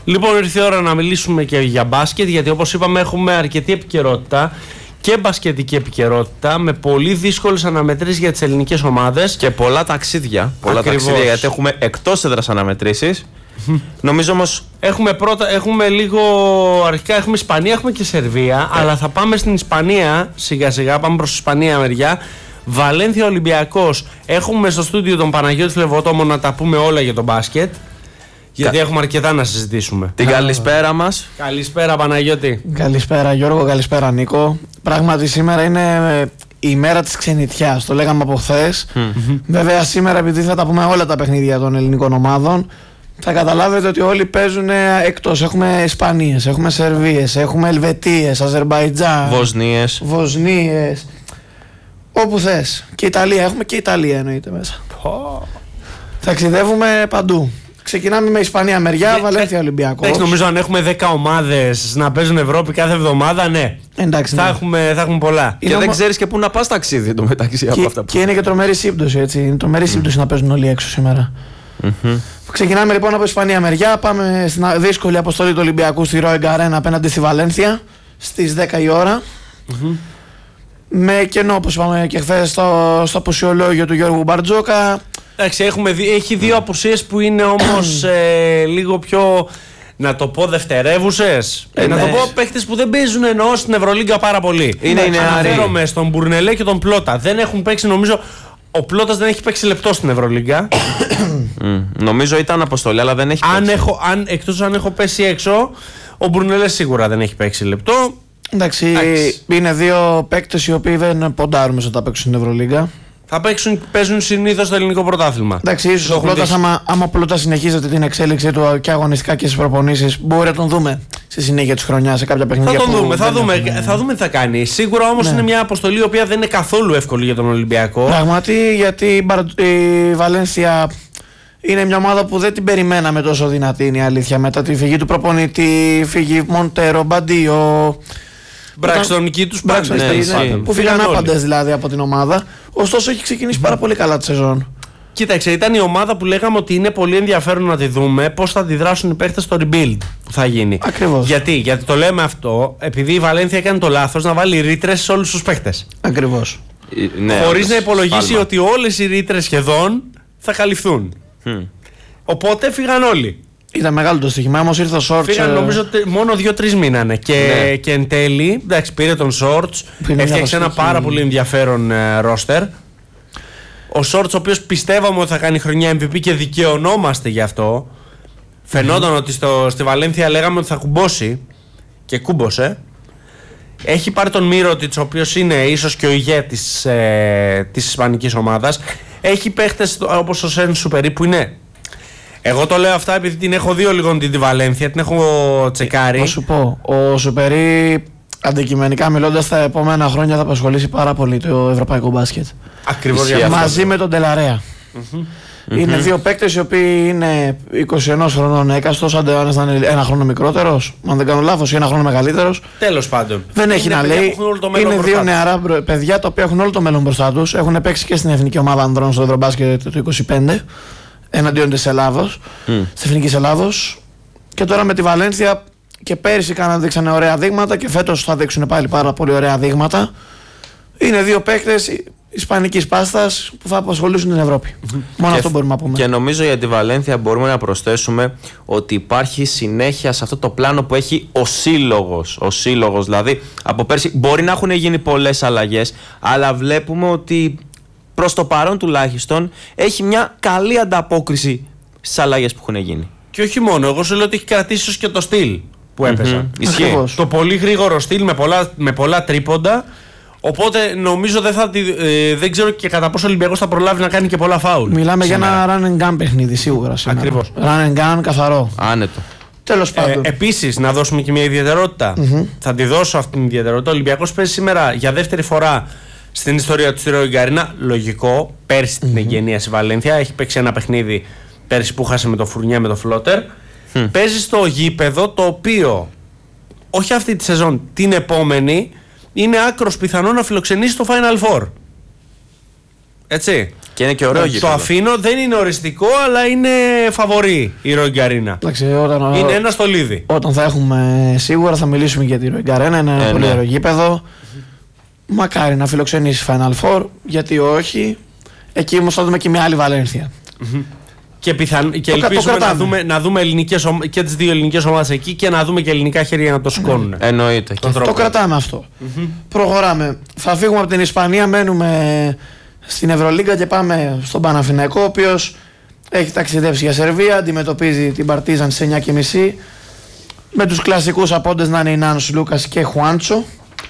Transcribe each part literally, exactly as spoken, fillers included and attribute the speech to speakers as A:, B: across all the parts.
A: Λοιπόν, ήρθε η ώρα να μιλήσουμε και για μπάσκετ, γιατί όπως είπαμε έχουμε αρκετή επικαιρότητα και μπασκετική επικαιρότητα με πολύ δύσκολες αναμετρήσεις για τις ελληνικές ομάδες.
B: Και πολλά ταξίδια. Πολλά
A: Ακριβώς.
B: ταξίδια, γιατί έχουμε εκτός έδρας αναμετρήσεις. Νομίζω όμως.
A: Έχουμε πρώτα, έχουμε λίγο. Αρχικά έχουμε Ισπανία, έχουμε και Σερβία. Yeah. Αλλά θα πάμε στην Ισπανία σιγά σιγά. Πάμε προς Ισπανία μεριά. Βαλένθια Ολυμπιακός. Έχουμε στο στούντιο τον Παναγιώτη Φλεβοτόμο να τα πούμε όλα για τον μπάσκετ. Γιατί Κα... έχουμε αρκετά να συζητήσουμε.
B: Την καλησπέρα μας.
A: Καλησπέρα Παναγιώτη.
C: Καλησπέρα Γιώργο, καλησπέρα Νίκο. Πράγματι σήμερα είναι η μέρα της ξενιτιάς. Το λέγαμε από χθες. Mm-hmm. Βέβαια σήμερα, επειδή θα τα πούμε όλα τα παιχνίδια των ελληνικών ομάδων, θα καταλάβετε ότι όλοι παίζουν εκτός. Έχουμε Ισπανίες, έχουμε Σερβίες, έχουμε Ελβετίες, Αζερμπαϊτζάν,
B: Βοσνίες.
C: Βοσνίες. Όπου θες. Και Ιταλία, έχουμε και Ιταλία εννοείται μέσα. Oh. Ταξιδεύουμε παντού. Ξεκινάμε με Ισπανία μεριά, Βαλένθια Ολυμπιακός.
A: Εντάξει, νομίζω αν έχουμε δέκα ομάδες να παίζουν Ευρώπη κάθε εβδομάδα, ναι.
C: Εντάξει,
A: θα,
C: ναι.
A: Έχουμε, θα έχουμε πολλά.
B: Και είναι δεν ομο... ξέρεις και πού να πας ταξίδι το μεταξύ
C: και,
B: από αυτά που.
C: Και είναι και τρομερή σύμπτωση, έτσι. Είναι τρομερή mm. σύμπτωση να παίζουν όλοι έξω σήμερα. Mm-hmm. Ξεκινάμε λοιπόν από Ισπανία μεριά. Πάμε στην δύσκολη αποστολή του Ολυμπιακού στη Ροέγκα Αρένα απέναντι στη Βαλένθια στις δέκα η ώρα. Mm-hmm. Με κενό, όπως είπαμε και χθες, στο, στο απουσιολόγιο του Γιώργου Μπαρτζόκα.
A: Εντάξει, έχουμε δει, έχει δύο απουσίες που είναι όμως ε, λίγο πιο, να το πω, δευτερεύουσες. Ε, να το πω, παίχτες που δεν παίζουν εννοώ στην Ευρωλίγκα πάρα πολύ.
B: Είναι, είναι
A: Αναφέρομαι στον Μπουρνελέ και τον Πλότα. Δεν έχουν παίξει, νομίζω, ο Πλότας δεν έχει παίξει λεπτό στην Ευρωλίγκα.
B: mm, νομίζω ήταν αποστολή, αλλά δεν έχει
A: αν
B: παίξει.
A: Έχω, αν, εκτός αν έχω πέσει έξω, ο Μπουρνελέ σίγουρα δεν έχει παίξει λεπτό.
C: Εντάξει, Εντάξει. Είναι δύο παίκτες οι οποίοι δεν ποντάρουμε στο να παίξουν στην Ευρωλίγκα.
A: Θα παίξουν, παίζουν συνήθως στο ελληνικό πρωτάθλημα.
C: Εντάξει, ίσως ο Πλώτας, άμα, άμα ο Πλώτας συνεχίζεται την εξέλιξή του και αγωνιστικά και στις προπονήσεις, μπορεί να τον δούμε στη συνέχεια της χρονιάς σε κάποια παιχνίδια.
A: Θα τον δούμε, θα δούμε,
C: έχουμε...
A: θα δούμε τι θα κάνει. Σίγουρα όμως ναι. είναι μια αποστολή η οποία δεν είναι καθόλου εύκολη για τον Ολυμπιακό.
C: Πραγματι, γιατί η Βαλένθια είναι μια ομάδα που δεν την περιμέναμε τόσο δυνατή, είναι η αλήθεια. Μετά τη φυγή του προπονητή, φύγη Μοντέρο, Μπαντίο.
A: Μπράξτονικοί τους πάντες,
C: ναι, ναι, που φύγαν άπαντες δηλαδή από την ομάδα. Ωστόσο έχει ξεκινήσει πάρα πολύ καλά τη σεζόν.
A: Κοίταξε, ήταν η ομάδα που λέγαμε ότι είναι πολύ ενδιαφέρον να τη δούμε πώς θα αντιδράσουν οι παίχτες στο rebuild που θα γίνει.
C: Ακριβώς.
A: Γιατί, γιατί το λέμε αυτό, επειδή η Βαλένθια έκανε το λάθος να βάλει ρήτρες σε όλους τους παίχτες.
C: Ακριβώς.
A: Ε, ναι, χωρίς να υπολογίσει πάλμα. Ότι όλες οι ρήτρες σχεδόν θα καλυφθούν. Mm. Οπότε φύγαν όλοι.
C: Ήταν μεγάλο το στοίχημα, όμως ήρθε ο Σόρτς.
A: Φύγαν νομίζω μόνο δύο-τρεις μήνανε. Και, ναι. και εν τέλει, εντάξει, πήρε τον Σόρτς, έφτιαξε ένα πάρα πολύ ενδιαφέρον ρόστερ. Uh, ο Σόρτς, ο οποίος πιστεύαμε ότι θα κάνει χρονιά εμ βι πι και δικαιωνόμαστε γι' αυτό. Φαινόταν mm. ότι στο, στη Βαλένθια λέγαμε ότι θα κουμπώσει και κούμπωσε. Έχει πάρει τον Μύρωτιτς, ο οποίος είναι ίσως και ο ηγέτης ε, της ισπανικής ομάδας. Έχει παίχτες όπως ο Σεν Σουπερί που είναι. Εγώ το λέω αυτά επειδή την έχω δει λίγο την τη Βαλένθια, την έχω τσεκάρει.
C: Θα σου πω, ο Σουπερί αντικειμενικά μιλώντας τα επόμενα χρόνια θα απασχολήσει πάρα πολύ το ευρωπαϊκό μπάσκετ.
A: Ακριβώς.
C: Μαζί με τον Τελαρέα. Mm-hmm. Είναι mm-hmm. δύο παίκτες οι οποίοι είναι είκοσι ένα χρονών έκαστος, αν δεν είναι ένα χρόνο μικρότερος, αν δεν κάνω λάθος, ή ένα χρόνο μεγαλύτερος.
A: Τέλος πάντων.
C: Δεν έχει να λέει. Είναι δύο νεαρά παιδιά τα οποία έχουν όλο το μέλλον μπροστά τους. Έχουν παίξει και στην εθνική ομάδα ανδρών στο Ευρωμπάσκετ του είκοσι πέντε. Εναντίον της Ελλάδος, mm. της Εθνικής Ελλάδος. Και τώρα με τη Βαλένθια και πέρυσι κάναν, δείξανε ωραία δείγματα και φέτος θα δείξουν πάλι πάρα πολύ ωραία δείγματα. Είναι δύο παίκτες ισπανικής πάστας που θα απασχολήσουν την Ευρώπη. Mm-hmm. Μόνο και αυτό μπορούμε να πούμε.
B: Και νομίζω για τη Βαλένθια μπορούμε να προσθέσουμε ότι υπάρχει συνέχεια σε αυτό το πλάνο που έχει ο σύλλογος. Ο σύλλογος δηλαδή από πέρσι μπορεί να έχουν γίνει πολλές αλλαγές, αλλά βλέπουμε ότι προς το παρόν τουλάχιστον έχει μια καλή ανταπόκριση στις αλλαγές που έχουν γίνει.
A: Και όχι μόνο, εγώ σου λέω ότι έχει κρατήσει και το στυλ που έπαιζαν.
B: Mm-hmm. Ισχύει.
A: Το πολύ γρήγορο στυλ με πολλά, με πολλά τρίποντα. Οπότε νομίζω δεν, θα, ε, δεν ξέρω και κατά πόσο ο Ολυμπιακός θα προλάβει να κάνει και πολλά φάουλ.
C: Μιλάμε
A: σήμερα.
C: για ένα run and gun παιχνίδι σίγουρα σήμερα.
A: Ακριβώς.
C: Run and gun καθαρό.
B: Άνετο.
C: Τέλος πάντων.
A: Ε, επίσης, να δώσουμε και μια ιδιαιτερότητα. Mm-hmm. Θα τη δώσω αυτή την ιδιαιτερότητα. Ο Ολυμπιακός παίζει σήμερα για δεύτερη φορά στην ιστορία του στη Ροέγκα Αρένα. Λογικό. Πέρσι mm-hmm. την εγγενίασε η Βαλένθια. Έχει παίξει ένα παιχνίδι πέρσι που χάσε με το Φουρνιά με το Φλότερ. Mm. Παίζει στο γήπεδο το οποίο όχι αυτή τη σεζόν, την επόμενη είναι άκρος πιθανό να φιλοξενήσει το Final Four. Έτσι.
B: Και είναι και ωραίο γήπεδο.
A: Το αφήνω, δεν είναι οριστικό, αλλά είναι φαβορί η Rhein Arena.
C: Όταν,
A: είναι ένα στολίδι.
C: Όταν θα έχουμε σίγουρα θα μιλήσουμε για τη Rhein Arena. Είναι ένα ε, πολύ ναι. ωραίο γήπεδο. Μακάρι να φιλοξενήσει Final Four, γιατί όχι. Εκεί όμως θα δούμε και μια άλλη Βαλένθια.
A: Mm-hmm. Και, πιθαν... και ελπίζουμε να δούμε, να δούμε ελληνικές ομα... και τις δύο ελληνικές ομάδες εκεί και να δούμε και ελληνικά χέρια να το σηκώνουν.
B: Mm. Εννοείται.
C: Το, το κρατάμε αυτό. Mm-hmm. Προχωράμε. Θα φύγουμε από την Ισπανία, μένουμε στην Ευρωλίγκα και πάμε στον Παναθηναϊκό, ο οποίος έχει ταξιδέψει για Σερβία, αντιμετωπίζει την Παρτίζαν στις εννιά και μισή με τους κλασικούς απόντες να είναι οι Νάνος Λούκας και Χουάντσο,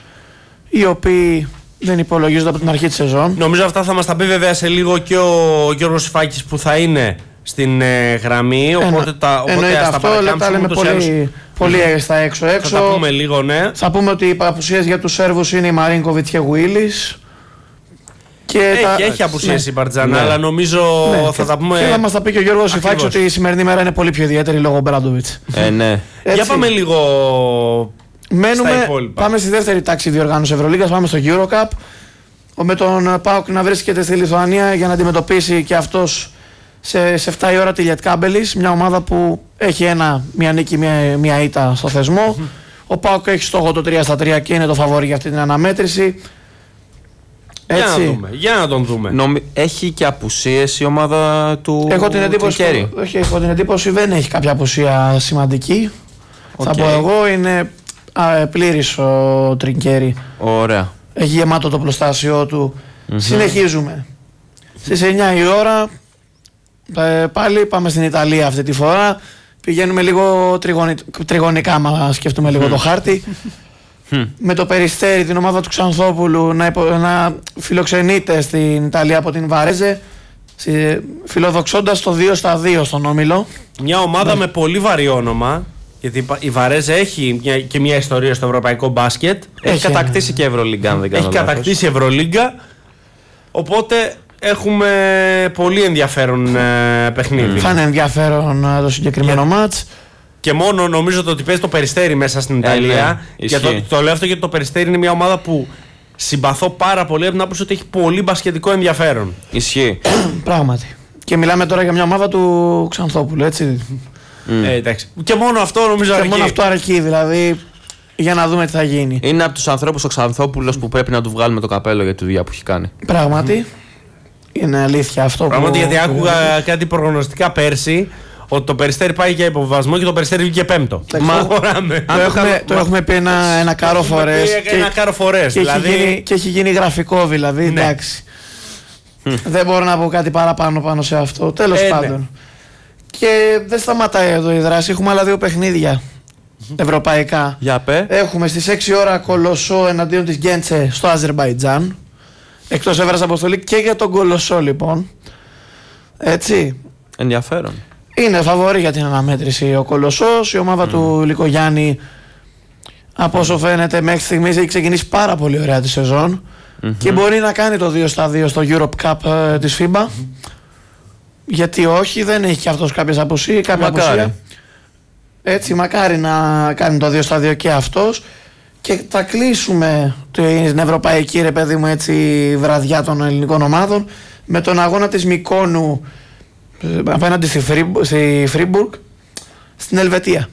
C: οι οποίοι δεν υπολογίζονται από την αρχή της σεζόν.
A: Νομίζω αυτά θα μας τα πει βέβαια σε λίγο και ο Γιώργος Σιφάκης που θα είναι στην ε, γραμμή. Οπότε τα, οπότε ας
C: αυτό, τα, τα λέμε πολύ, πολύ στα έξω-έξω.
A: Θα τα πούμε λίγο, ναι.
C: Θα πούμε ότι οι απουσίες για τους Σέρβους είναι η Μαρίνκοβιτς και Γουίλης.
A: Και έχει, τα... έχει απουσίες ναι. η Παρτιζάν, ναι. αλλά νομίζω ναι. θα τα πούμε.
C: Και θα μας τα πει και ο Γιώργος Σιφάκης ότι η σημερινή μέρα είναι πολύ πιο ιδιαίτερη λόγω Μπράντοβιτς.
B: Ε, ναι.
A: Για πάμε λίγο.
C: Μένουμε, πάμε στη δεύτερη τάξη διοργάνωση Ευρωλίγκας, πάμε στο EuroCup. Με τον ΠΑΟΚ να βρίσκεται στη Λιθουανία για να αντιμετωπίσει και αυτός σε, σε επτά η ώρα τη Λιετκάμπελης, μια ομάδα που έχει ένα, μια νίκη, μια, μια ήττα στο θεσμό. Ο ΠΑΟΚ έχει στόχο το τρία στα τρία και είναι το φαβόρι για αυτή την αναμέτρηση.
A: Έτσι. Για, να δούμε, για να τον δούμε.
B: Νομι... Έχει και απουσίες η ομάδα του
C: έχω την εντύπωση,
B: Τρινκέρι.
C: Όχι, έχω την εντύπωση δεν έχει κάποια απουσία σημαντική. Okay. Θα πω εγώ, είναι πλήρης ο Τρινκέρι.
B: Ωραία.
C: Έχει γεμάτο το πλωστάσιο του. Mm-hmm. Συνεχίζουμε. Στις εννιά η ώρα ε, πάλι πάμε στην Ιταλία αυτή τη φορά. Πηγαίνουμε λίγο τριγωνι... τριγωνικά, μα σκεφτούμε λίγο το χάρτη. Με το Περιστέρι, την ομάδα του Ξανθόπουλου να, υπο... να φιλοξενείται στην Ιταλία από την Βαρέζε, φιλοδοξώντας το δύο στα δύο στον όμιλο.
A: Μια ομάδα με πολύ βαρύ όνομα. Γιατί η Βαρέζε έχει μια, και μια ιστορία στο ευρωπαϊκό μπάσκετ.
B: Έχει, έχει κατακτήσει και Ευρωλίγκα, αν δεν κάνω
A: Έχει
B: λάθος.
A: κατακτήσει Ευρωλίγκα. Οπότε έχουμε πολύ ενδιαφέρον ε, παιχνίδι.
C: Θα είναι ενδιαφέρον ε, το συγκεκριμένο
A: και,
C: μάτς.
A: Και μόνο νομίζω το ότι παίζει το Περιστέρι μέσα στην Ιταλία.
B: Ε, ναι,
A: και το, το λέω αυτό γιατί το Περιστέρι είναι μια ομάδα που συμπαθώ πάρα πολύ από την άποψη ότι έχει πολύ μπασκετικό ενδιαφέρον.
B: Ισχύει.
C: Πράγματι. Και μιλάμε τώρα για μια ομάδα του Ξανθόπουλου, έτσι.
A: Mm. Ε, εντάξει. Και μόνο αυτό νομίζω
C: και
A: αρκεί.
C: μόνο αυτό αρκεί, δηλαδή, για να δούμε τι θα γίνει.
B: Είναι από τους ανθρώπους ο Ξανθόπουλος που πρέπει να του βγάλουμε το καπέλο για τη δουλειά που έχει κάνει.
C: Πράγματι. Είναι αλήθεια αυτό.
A: Πράγματι,
C: που...
A: γιατί άκουγα κάτι προγνωστικά πέρσι ότι το Περιστέρι πάει για υποβιβασμό και το Περιστέρι βγήκε πέμπτο.
C: Μα, το, έχουμε, το έχουμε πει ένα, ένα κάρο φορές.
A: Και, ένα κάρο φορές.
C: Και, δηλαδή... έχει γίνει, και έχει γίνει γραφικό δηλαδή. Ναι. Εντάξει. Δεν μπορώ να πω κάτι παραπάνω πάνω σε αυτό. Τέλος ε, πάντων. Ναι. Και δεν σταματάει εδώ η δράση. Έχουμε άλλα δύο παιχνίδια ευρωπαϊκά.
B: Για πέ.
C: Έχουμε στις έξι ώρα Κολοσσό εναντίον της Γκέντσε στο Αζερμπαϊτζάν. Εκτός έδρας αποστολή και για τον Κολοσσό λοιπόν. Έτσι.
B: Ενδιαφέρον.
C: Είναι φαβορί για την αναμέτρηση ο Κολοσσός. Η ομάδα mm. του Λικογιάννη, από όσο φαίνεται, μέχρι στιγμής έχει ξεκινήσει πάρα πολύ ωραία τη σεζόν mm-hmm. και μπορεί να κάνει το δύο στα δύο στο Europe Cup ε, της φίμπα. Mm-hmm. Γιατί όχι, δεν έχει και αυτός κάποιες απουσίες, κάποια απουσία. Έτσι, μακάρι να κάνει το δύο στα δύο και αυτός. Και θα κλείσουμε την ευρωπαϊκή, ρε παιδί μου, έτσι, βραδιά των ελληνικών ομάδων με τον αγώνα της Μικόνου απέναντι στη, Φρίμπου, στη Φρίμπουργκ στην Ελβετία.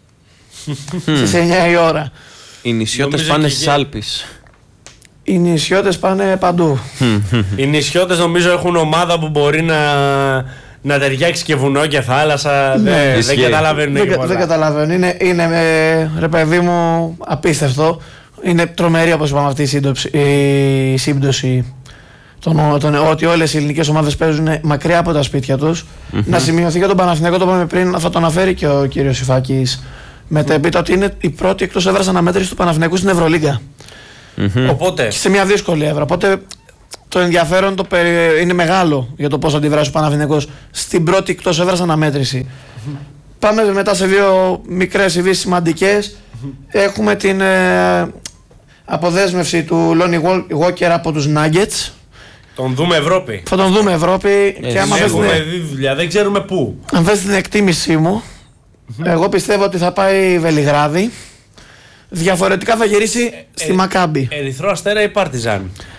C: Στις εννιά η ώρα.
B: Οι νησιώτες πάνε στις Άλπεις.
C: Οι νησιώτες πάνε παντού.
A: Οι νησιώτες νομίζω έχουν ομάδα που μπορεί να, να ταιριάξει και βουνό και θάλασσα.
C: Ναι,
A: δεν καταλαβαίνουν.
C: Δεν, δεν καταλαβαίνουν. Είναι, είναι ρε παιδί μου, απίστευτο. Είναι τρομερή, όπως είπαμε, αυτή η, σύντοψη, η σύμπτωση. Τον, τον, ότι όλες οι ελληνικές ομάδες παίζουν μακριά από τα σπίτια τους. Mm-hmm. Να σημειωθεί για τον Παναθηναϊκό, το είπαμε πριν, θα το αναφέρει και ο κύριος Σιφάκης μετέπειτα, ότι είναι η πρώτη εκτός έδρας αναμέτρηση του Παναθηναϊκού στην Ευρωλίγκα.
A: Mm-hmm. Οπότε...
C: σε μια δύσκολη έδρα. Οπότε το ενδιαφέρον το περι... είναι μεγάλο για το πώς θα αντιδράσει ο Παναθηναϊκός στην πρώτη εκτός έδρας αναμέτρηση. Mm-hmm. Πάμε μετά σε δύο μικρές ειδήσεις σημαντικές. Mm-hmm. Έχουμε την ε, αποδέσμευση του Λόνι Walker από τους Nuggets.
A: Τον δούμε Ευρώπη.
C: Θα τον δούμε Ευρώπη. Ε, και άμα
A: έχουμε
C: την...
A: δει δουλειά, δεν ξέρουμε πού.
C: Αν θες την εκτίμησή μου, mm-hmm. εγώ πιστεύω ότι θα πάει Βελιγράδι. Διαφορετικά θα γυρίσει ε, στη ε, Μακάμπι.
A: Ερυθρό Αστέρα ή Παρτιζάν.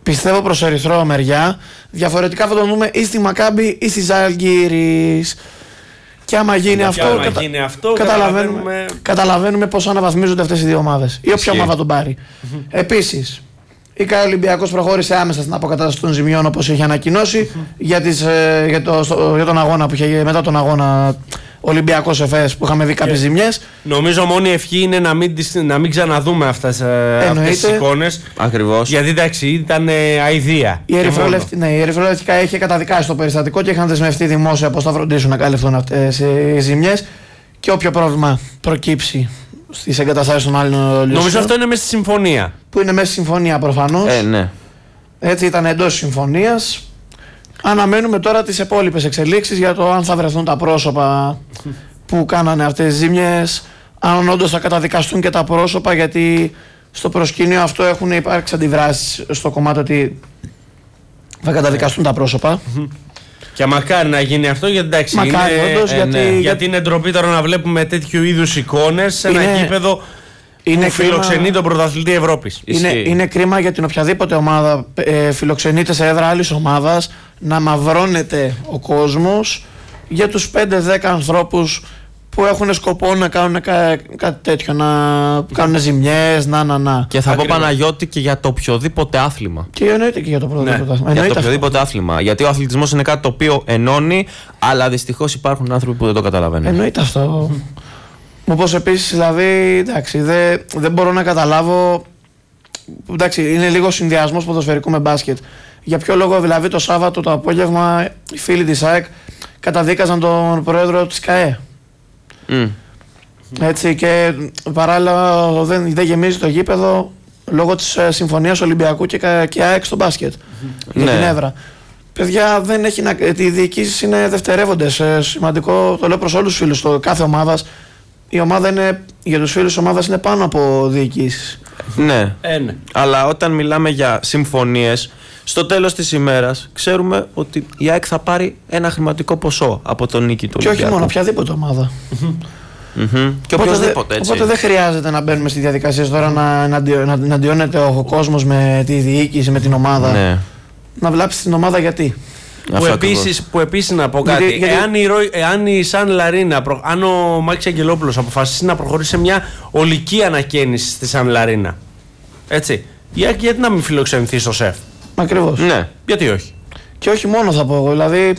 C: Πιστεύω προς ερυθρό μεριά. Διαφορετικά θα το δούμε ή στη Μακάμπι ή στη Ζαλγκύρης. Και άμα γίνει, αυτό,
A: άμα
C: κατα...
A: γίνει αυτό,
C: καταλαβαίνουμε,
A: καταλαβαίνουμε...
C: καταλαβαίνουμε πώς αναβαθμίζονται αυτές οι δύο ομάδες. Ή όποια ομάδα τον πάρει. Mm-hmm. Επίσης, η ΚΑΕ Ολυμπιακός προχώρησε άμεσα στην αποκατάσταση των ζημιών όπως είχε ανακοινώσει mm-hmm. για, τις, ε, για, το, στο, για τον αγώνα που είχε μετά τον αγώνα Ολυμπιακός Εφές που είχαμε δει κάποιες yeah. ζημιές.
A: Νομίζω μόνη ευχή είναι να μην, να μην ξαναδούμε αυτές, αυτές τις εικόνες.
B: Ακριβώς.
A: Γιατί εντάξει ήταν ε, αηδία.
C: Η Ερυθρολευκή ναι, είχε καταδικάσει το περιστατικό και είχαν δεσμευτεί δημόσια πως θα φροντίσουν να καλυφθούν αυτές οι ζημιές και όποιο πρόβλημα προκύψει στις εγκαταστάσεις των άλλων λιωσιών.
A: Νομίζω αυτό είναι μέσα στη συμφωνία.
C: Που είναι μέσα στη συμφωνία προφανώς.
B: Ε, ναι.
C: Έτσι ήταν εντός συμφωνίας. Αναμένουμε τώρα τις επόλοιπες εξελίξεις για το αν θα βρεθούν τα πρόσωπα που κάνανε αυτές τις ζήμιες, αν όντως θα καταδικαστούν και τα πρόσωπα, γιατί στο προσκήνιο αυτό έχουν υπάρξει αντιδράσεις στο κομμάτι ότι θα καταδικαστούν τα πρόσωπα.
A: Και μακάρι να γίνει αυτό, γιατί εντάξει,
C: μακάρι,
A: είναι,
C: όντως,
A: ε,
C: γιατί,
A: ναι.
C: γιατί,
A: γιατί είναι ντροπή τώρα να βλέπουμε τέτοιου είδους εικόνες σε ένα
C: είναι,
A: γήπεδο
C: είναι
A: που φιλοξενεί τον πρωταθλητή Ευρώπης.
C: Είναι, είναι κρίμα για την οποιαδήποτε ομάδα ε, φιλοξενείται σε έδρα άλλης ομάδας να μαυρώνεται ο κόσμος για τους πέντε δέκα ανθρώπους που έχουν σκοπό να κάνουν κα, κάτι τέτοιο, να κάνουν ζημιές, να, να, να.
B: Και θα
A: Ακριβώς.
B: πω Παναγιώτη και για το οποιοδήποτε άθλημα.
C: Και εννοείται και για το πρωτοδήποτε
B: ναι.
C: άθλημα.
B: Για το οποιοδήποτε άθλημα. Γιατί ο αθλητισμός είναι κάτι το οποίο ενώνει, αλλά δυστυχώς υπάρχουν άνθρωποι που δεν το καταλαβαίνουν.
C: Εννοείται αυτό. Όπως επίσης, δηλαδή, εντάξει, δεν, δεν μπορώ να καταλάβω. Εντάξει, είναι λίγο συνδυασμός ποδοσφαιρικού με μπάσκετ. Για ποιο λόγο, δηλαδή, το Σάββατο το απόγευμα οι φίλοι της ΑΕΚ καταδίκαζαν τον πρόεδρο της ΚΑΕ.
B: Mm.
C: Έτσι, και παράλληλα δεν, δεν γεμίζει το γήπεδο λόγω της ε, συμφωνίας Ολυμπιακού και, και ΑΕΚ στο μπάσκετ. Mm-hmm. Για ναι. την έδρα. Παιδιά, δεν έχει να, οι διοικήσεις είναι δευτερεύοντες. Ε, σημαντικό, το λέω προς όλους τους φίλους το κάθε ομάδας. Η ομάδα είναι, για τους φίλους της ομάδας είναι πάνω από διοικήσεις.
B: Ναι.
A: Ε, ναι.
B: Αλλά όταν μιλάμε για συμφωνίες, στο τέλος της ημέρας ξέρουμε ότι η ΑΕΚ θα πάρει ένα χρηματικό ποσό από τον νίκη του Ολυμπιακού.
C: Και όχι μόνο, οποιαδήποτε ομάδα.
B: Mm-hmm. Και οποιοδήποτε έτσι.
C: Οπότε δεν χρειάζεται να μπαίνουμε στη διαδικασία τώρα να, να, να, να αντιώνεται ο κόσμος με τη διοίκηση, με την ομάδα.
B: Ναι.
C: Να βλάψει την ομάδα γιατί.
A: Που επίσης, που επίσης να πω κάτι, γιατί, γιατί... Εάν, η, εάν η Σαν Λαρίνα, αν ο Μάκης Αγγελόπουλος αποφασίσει να προχωρήσει σε μια ολική ανακαίνιση στη Σαν Λαρίνα, έτσι, γιατί να μην φιλοξενηθεί στο ΣΕΦ.
C: Ακριβώς.
A: Ναι. Γιατί όχι.
C: Και όχι μόνο θα πω εγώ, δηλαδή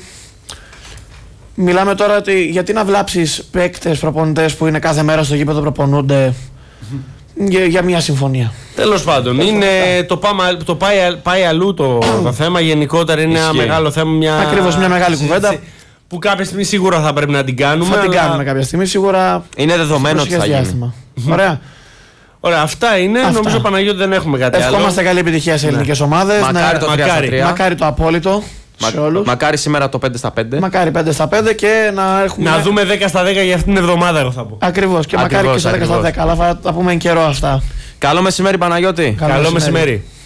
C: μιλάμε τώρα ότι γιατί να βλάψεις παίκτες, προπονητές που είναι κάθε μέρα στο γήπεδο προπονούνται για, για μια συμφωνία.
A: Τέλος πάντων, είναι, το, πάμε, το πάει, πάει αλλού το, το θέμα. Γενικότερα είναι ένα μεγάλο θέμα. Μια...
C: Ακριβώς, μια μεγάλη κουβέντα.
A: Που κάποια στιγμή σίγουρα θα πρέπει να την κάνουμε.
C: Θα
A: αλλά...
C: την κάνουμε κάποια στιγμή, σίγουρα.
B: Είναι δεδομένο ότι θα γίνει.
C: Ωραία.
A: Ωραία, αυτά είναι. Αυτά. Νομίζω Παναγιώτη δεν έχουμε κάτι άλλο.
C: Ευχόμαστε καλή επιτυχία σε ελληνικές ναι. ομάδες.
B: Μακάρι,
C: ναι.
B: το μακάρι.
C: μακάρι το απόλυτο.
B: Μα,
C: σε όλους.
B: Μακάρι σήμερα το πέντε στα πέντε.
C: Μακάρι πέντε στα πέντε και να έχουμε.
A: Να δούμε δέκα στα δέκα για αυτήν την εβδομάδα, εγώ θα πω.
C: Ακριβώς. Και
B: ακριβώς,
C: μακάρι και στα δέκα στα δέκα. Αλλά θα τα πούμε εν καιρό αυτά.
B: Καλό μεσημέρι, Παναγιώτη.
C: Καλό, Καλό μεσημέρι. μεσημέρι.